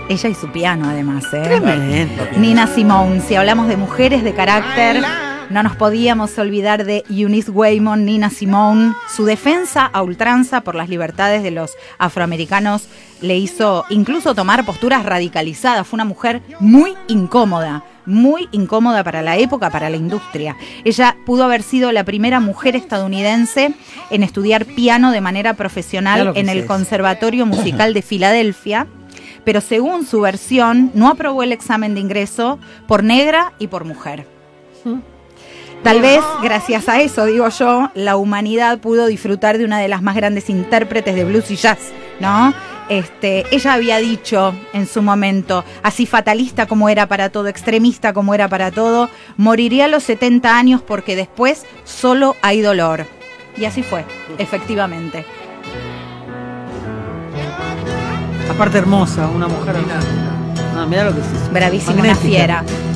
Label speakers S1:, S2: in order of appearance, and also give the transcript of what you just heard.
S1: Ella y su piano, además,
S2: Tremendo.
S1: Nina Simone. Si hablamos de mujeres de carácter, no nos podíamos olvidar de Eunice Waymon, Nina Simone. Su defensa a ultranza por las libertades de los afroamericanos le hizo incluso tomar posturas radicalizadas. Fue una mujer muy incómoda para la época, para la industria. Ella pudo haber sido la primera mujer estadounidense en estudiar piano de manera profesional en el Conservatorio Musical de Filadelfia, pero según su versión no aprobó el examen de ingreso por negra y por mujer. Tal vez, gracias a eso, digo yo, la humanidad pudo disfrutar de una de las más grandes intérpretes de blues y jazz, ¿no? Ella había dicho en su momento, así fatalista como era para todo, extremista como era para todo, moriría a los 70 años porque después solo hay dolor. Y así fue, efectivamente.
S2: Aparte hermosa, una mujer. Mirá lo que es eso.
S1: Bravísima, una fiera.